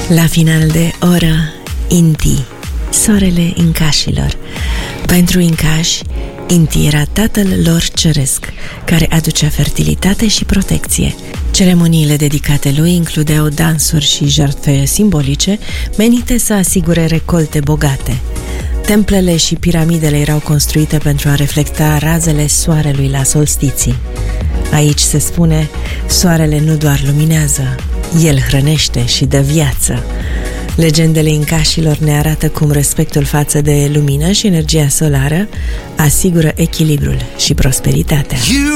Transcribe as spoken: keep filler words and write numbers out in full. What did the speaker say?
La final de oră, Inti, soarele incașilor. Pentru incași, Inti era tatăl lor ceresc, care aducea fertilitate și protecție. Ceremoniile dedicate lui includeau dansuri și jertfe simbolice menite să asigure recolte bogate. Templele și piramidele erau construite pentru a reflecta razele soarelui la solstiții. Aici se spune, soarele nu doar luminează, el hrănește și dă viață. Legendele incașilor ne arată cum respectul față de lumină și energia solară asigură echilibrul și prosperitatea.